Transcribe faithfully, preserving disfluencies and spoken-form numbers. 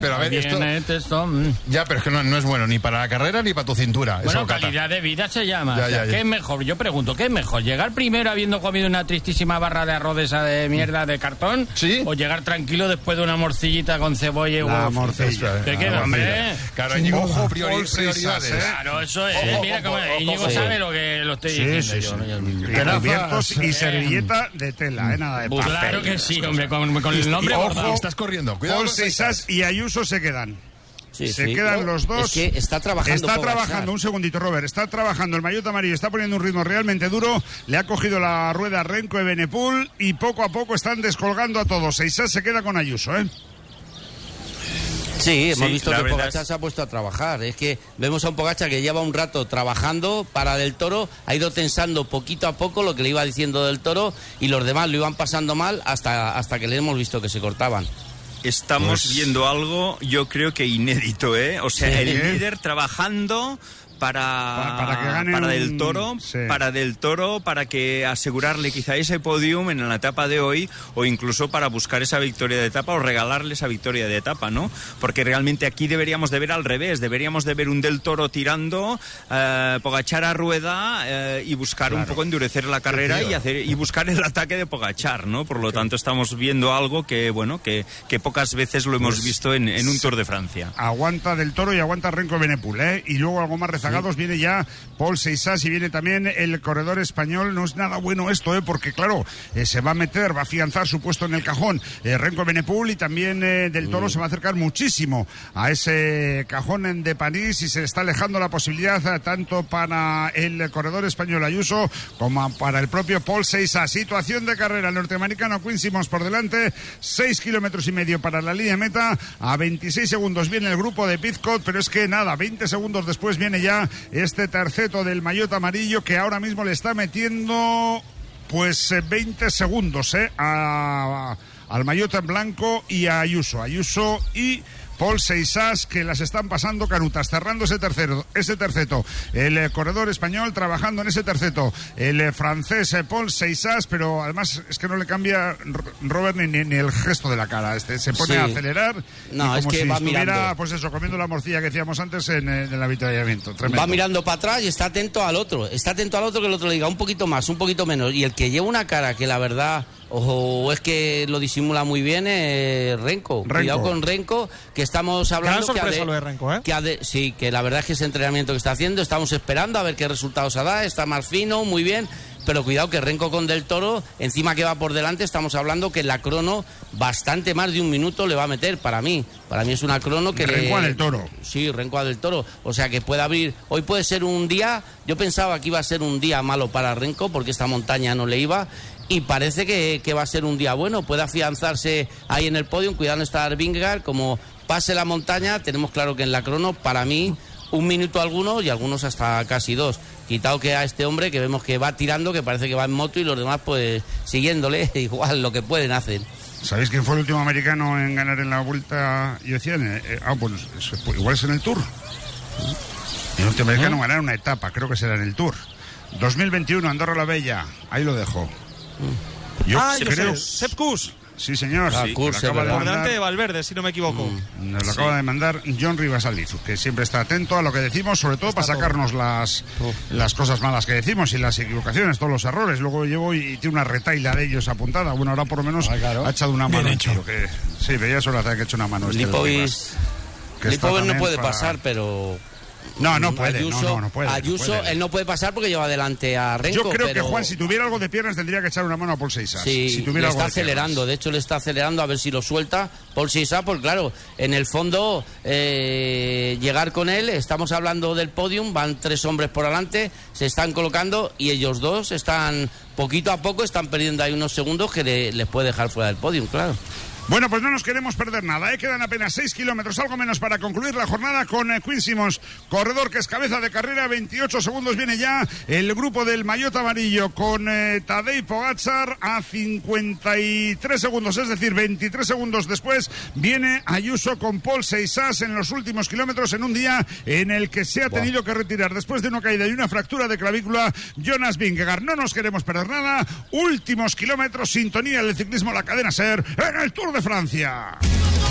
Pero a ver, esto... esto mm. Ya, pero es que no, no es bueno ni para la carrera ni para tu cintura. Bueno, eso, calidad Cata. de vida se llama. Ya, o sea, ya, ya. ¿qué es mejor? Yo pregunto, ¿qué es mejor? ¿Llegar primero habiendo comido una tristísima barra de arroz de esa de mierda de cartón? ¿Sí? ¿O llegar tranquilo después de una morcillita con cebolla y La huevo? morcilla. ¿Qué La queda, morcilla. hombre? Claro, Íñigo, Ojo, priori- Paul prioridades. Seisas, ¿eh? Claro, eso es. Ojo, Mira cómo ojo, Íñigo ojo, sabe sí. lo que lo estoy Sí, diciendo sí, yo. sí. ¿no? Y Tenazas. cubiertos y servilleta de tela, ¿eh? Nada de papel. Claro que sí, hombre, con, con el Y nombre ojo, bordado. estás corriendo. Cuidado Paul con Seisas y Ayuso se quedan. Sí, se sí. quedan No, los dos. Es que está trabajando Está Pogačar. trabajando, un segundito, Robert. Está trabajando el maillot amarillo, está poniendo un ritmo realmente duro. Le ha cogido la rueda Renko de Benepul y poco a poco están descolgando a todos. Seisas se queda con Ayuso, ¿eh? Sí, hemos Sí, visto la que verdad Pogačar es- se ha puesto a trabajar. Es que vemos a un Pogačar que lleva un rato trabajando para Del Toro, ha ido tensando poquito a poco lo que le iba diciendo Del Toro y los demás lo iban pasando mal hasta, hasta que le hemos visto que se cortaban. Estamos Pues- viendo algo, yo creo que inédito, ¿eh? O sea, Sí. el líder trabajando para, Pa- para que gane para un- Del Toro, sí. para Del Toro, para que asegurarle quizá ese podium en la etapa de hoy o incluso para buscar esa victoria de etapa o regalarle esa victoria de etapa, ¿no? Porque realmente aquí deberíamos de ver al revés, deberíamos de ver un Del Toro tirando, eh, Pogačar a rueda eh, y buscar un poco endurecer la carrera y hacer y buscar el ataque de Pogačar, ¿no? Por lo tanto estamos viendo algo que, bueno, que, que pocas veces lo hemos Pues, visto en, en un Tour de Francia. Aguanta Del Toro y aguanta Renko Benepul, ¿eh? Y luego algo más rezagados viene ya Paul Seisas y viene también el corredor español. No es nada bueno esto, ¿eh? Porque claro, eh, se va a meter, va a afianzar su puesto en el cajón eh, Renko Benepul y también eh, Del Toro se va a acercar muchísimo a ese cajón en de París y se está alejando la posibilidad eh, tanto para el corredor español Ayuso como para el propio Paul Seisas. Situación de carrera, el norteamericano Quinn Simmons por delante, seis kilómetros y medio para la línea meta, a veintiséis segundos viene el grupo de Pidcock, pero es que nada, veinte segundos después viene ya este terceto del maillot amarillo que ahora mismo le está metiendo pues eh, veinte segundos eh, a, al maillot en blanco y a Ayuso, Ayuso y Paul Seisas, que las están pasando canutas, cerrando ese tercero, ese terceto. El eh, corredor español trabajando en ese terceto. El eh, francés eh, Paul Seisas, pero además es que no le cambia Robert ni, ni, ni el gesto de la cara. Este se pone Sí. a acelerar No, y es como que si va estuviera, mirando. pues eso, comiendo la morcilla que decíamos antes en, eh, en el avituallamiento. Tremendo. Va mirando para atrás y está atento al otro. Está atento al otro que el otro le diga un poquito más, un poquito menos. Y el que lleva una cara que la verdad, o es que lo disimula muy bien, es Renko. Renko. Cuidado con Renko, que estamos hablando... Gran sorpresa que ha de- lo de Renko, ¿eh? que ha de- sí, que la verdad es que ese entrenamiento que está haciendo, estamos esperando a ver qué resultados da, está más fino, muy bien, pero cuidado que Renko con Del Toro, encima que va por delante, estamos hablando que la crono bastante más de un minuto le va a meter, para mí, para mí es una crono que Renko le... a Del Toro. Sí, Renko a Del Toro, o sea que puede abrir, hoy puede ser un día, yo pensaba que iba a ser un día malo para Renko, porque esta montaña no le iba, y parece que, que va a ser un día bueno, puede afianzarse ahí en el podio, cuidado no está Vingegaard, como pase la montaña, tenemos claro que en la crono, para mí, un minuto algunos y algunos hasta casi dos. Quitado que a este hombre que vemos que va tirando, que parece que va en moto y los demás pues siguiéndole, igual lo que pueden hacen. ¿Sabéis quién fue el último americano en ganar en la Vuelta? Yo decía, eh, eh, ah, bueno, eso, pues, igual es en el Tour. El último americano en ganar una etapa, creo que será en el Tour. dos mil veintiuno, Andorra la Bella, ahí lo dejo. Yo ah, yo creo... sé, Sepp Kuss. Sí, señor. Ah, Sí, Kuss, que lo acaba es de verdad. Por delante de mandar- Valverde, si no me equivoco. Nos lo acaba de mandar John Rivas Albizu, que siempre está atento a lo que decimos, sobre todo para sacarnos las, las cosas malas que decimos y las equivocaciones, todos los errores. Luego llevo y tiene una retaila de ellos apuntada. Bueno, ahora por lo menos Ah, claro. ha echado una Bien mano. hecho. Tío, que, sí, veía eso la que ha hecho una mano. Este de Lipovic, Rivas, que está Lipovic no también puede para- pasar, pero... No, no puede, Ayuso, no, no, no puede, no Ayuso, puede. él no puede pasar porque lleva adelante a Renko. Yo creo pero... que Juan, si tuviera algo de piernas, tendría que echar una mano a Paul Seisas. Sí, si le tuviera algo está de piernas. acelerando, de hecho le está acelerando a ver si lo suelta Paul Seisas, porque claro, en el fondo eh, llegar con él, estamos hablando del podium, van tres hombres por delante, se están colocando y ellos dos están, poquito a poco, están perdiendo ahí unos segundos que le- les puede dejar fuera del podium, claro. Bueno, pues no nos queremos perder nada, ¿eh? Quedan apenas seis kilómetros, algo menos para concluir la jornada con eh, Quinn Simmons, corredor que es cabeza de carrera, veintiocho segundos viene ya el grupo del maillot amarillo con eh, Tadej Pogačar a cincuenta y tres segundos, es decir, veintitrés segundos después viene Ayuso con Paul Seisas en los últimos kilómetros en un día en el que se ha tenido que retirar después de una caída y una fractura de clavícula Jonas Vingegaard. No nos queremos perder nada, últimos kilómetros, sintonía del ciclismo, la cadena SER en el Tour de Francia.